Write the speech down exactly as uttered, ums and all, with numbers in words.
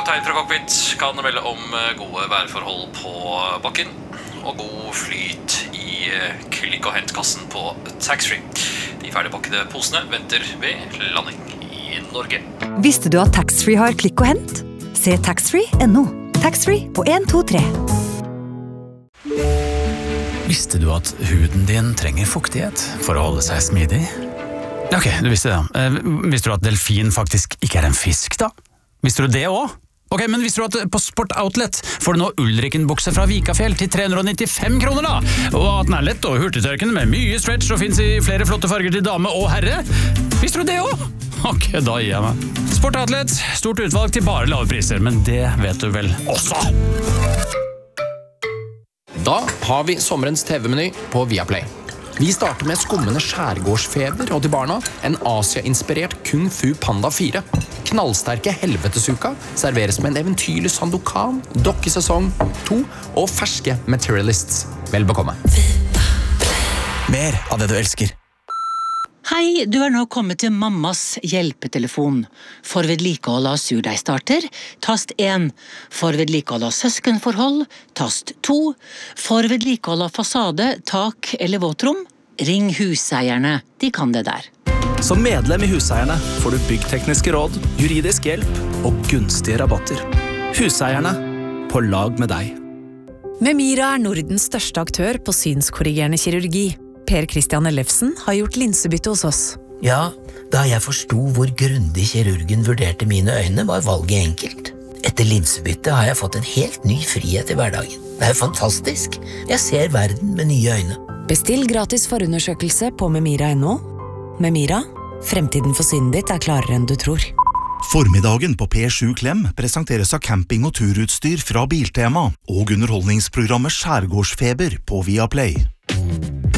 kaptein fra cockpit kan melde om gode værforhold på bakken og god flyt i klikk- og hentkassen på taxfree. De ferdigpakkede posene venter ved landing i Norge. Visste du at taxfree har klikk og hent? Se taxfree punktum no. Taxfree på en to tre. Visste du at huden din trenger fuktighet for å holde seg smidig? Ok, du visste det. Eh, visste du at delfin faktisk ikke er en fisk da? Visste du det også? Ok, men visste du at på Sport Outlet får du nå Ulriken-bukse fra Vikafjell til tre hundre og nittifem kroner da? Og at den er lett og hurtigtørkende med mye stretch og finnes i flere flotte farger til dame og herre? Visste du det også? Ok, da gir jeg meg. Sport Outlet, stort utvalg til bare lave priser, men det vet du vel også. Da har vi sommerens T V-meny på Viaplay. Vi starter med skummende skjærgårdsfeber og til barna en Asia-inspirert Kung Fu Panda fire. Knallsterke helvetesuka serveres med en eventyrlig Sandokan, dokkesesong to og ferske Materialists. Vel bekomme. Mer av det du elsker. Hei, du er nå kommet til mammas hjelpetelefon. For vedlikehold av surdeigstarter, tast én. For vedlikehold av søskenforhold, tast to. For vedlikehold av fasade, tak eller våtrom, ring huseierne. De kan det der. Som medlem i Huseierne får du byggtekniske råd, juridisk hjelp og gunstige rabatter. Huseierne, på lag med deg. Memira er Nordens største aktør på synskorrigerende kirurgi. Per Christian Ellefsen har gjort linsebytte hos oss. Ja, da jeg forstod hvor grundig kirurgen vurderte mine øyne, var valget enkelt. Etter linsebytte har jeg fått en helt ny frihet i hverdagen. Det er jo fantastisk. Jeg ser verden med nye øyne. Bestill gratis forundersøkelse på memira punktum no. Memira, fremtiden for synet ditt er klarere enn du tror. Formiddagen på P sju Klem presenteres av camping- og turutstyr fra Biltema og underholdningsprogrammet Skjærgårdsfeber på Viaplay.